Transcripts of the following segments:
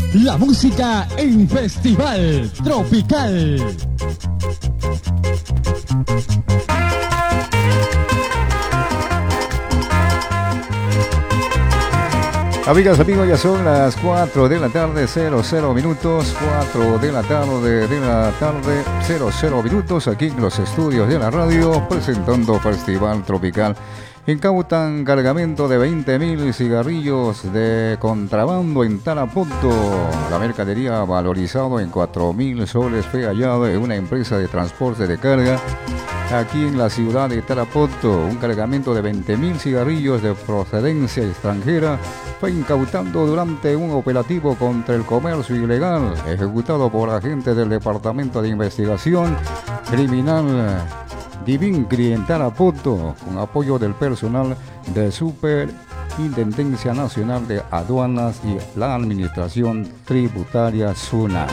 La música en Festival Tropical. Amigas, amigos, ya son las 4 de la tarde, 00 minutos, 4 de la tarde, 00 minutos, aquí en los estudios de la radio, presentando Festival Tropical. Incautan cargamento de 20.000 cigarrillos de contrabando en Tarapoto. La mercadería valorizado en 4.000 soles fue hallada en una empresa de transporte de carga aquí en la ciudad de Tarapoto. Un cargamento de 20.000 cigarrillos de procedencia extranjera fue incautado durante un operativo contra el comercio ilegal ejecutado por agentes del Departamento de Investigación Criminal Divincri en Tarapoto, con apoyo del personal de Superintendencia Nacional de Aduanas y la Administración Tributaria SUNA.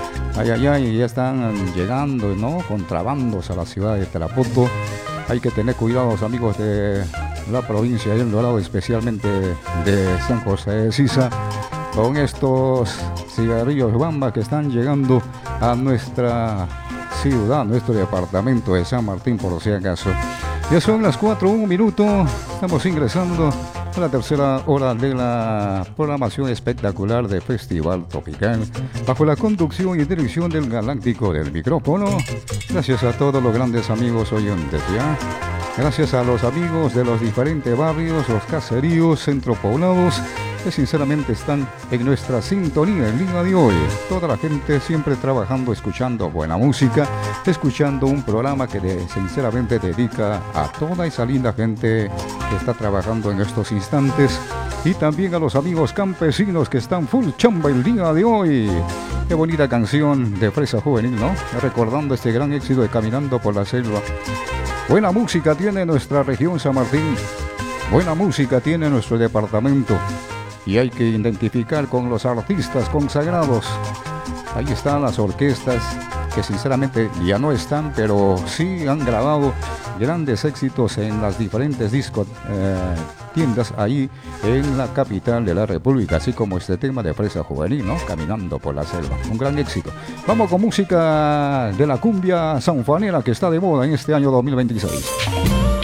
Ya están llegando, ¿no?, contrabandos a la ciudad de Tarapoto. Hay que tener cuidado, los amigos de la provincia de El Dorado, especialmente de San José de Sisa, con estos cigarrillos Bamba que están llegando a nuestra ciudad, nuestro departamento de San Martín, por si acaso. Ya son las 4:01 minutos. Estamos ingresando a la tercera hora de la programación espectacular de Festival Tropical, bajo la conducción y dirección del galáctico del micrófono. Gracias a todos los grandes amigos oyentes, ¿ya? Gracias a los amigos de los diferentes barrios, los caseríos, centropoblados, que sinceramente están en nuestra sintonía el día de hoy. Toda la gente siempre trabajando, escuchando buena música, escuchando un programa que sinceramente dedica a toda esa linda gente que está trabajando en estos instantes, y también a los amigos campesinos que están full chamba el día de hoy. Qué bonita canción de Fresa Juvenil, ¿no? Recordando este gran éxito de Caminando por la Selva. Buena música tiene nuestra región San Martín, buena música tiene nuestro departamento, y hay que identificar con los artistas consagrados. Ahí están las orquestas que sinceramente ya no están, pero sí han grabado grandes éxitos en las diferentes tiendas ahí en la capital de la República, así como este tema de Fresa Juvenil, ¿no? Caminando por la Selva, un gran éxito. Vamos con música de la cumbia sanfonera que está de moda en este año 2026.